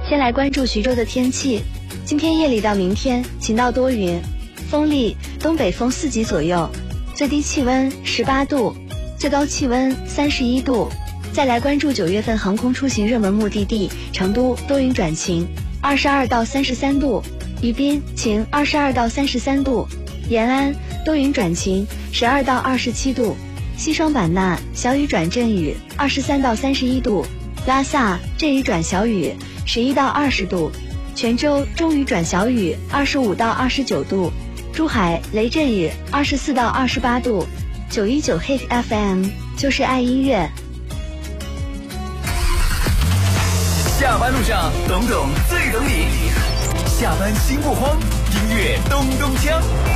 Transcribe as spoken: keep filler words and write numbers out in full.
先来关注徐州的天气，今天夜里到明天晴到多云，风力东北风四级左右，最低气温十八度，最高气温三十一度。再来关注九月份航空出行热门目的地，成都多云转晴，二十二到三十三度；宜宾晴，二十二到三十三度；延安多云转晴，十二到二十七度；西双版纳小雨转阵雨，二十三到三十一度；拉萨阵雨转小雨，十一到二十度；泉州中雨转小雨，二十五到二十九度；珠海雷阵雨，二十四到二十八度。九一九 Hit F M 就是爱音乐。 下班路上，懂懂最懂你。下班心不慌，音乐咚咚锵。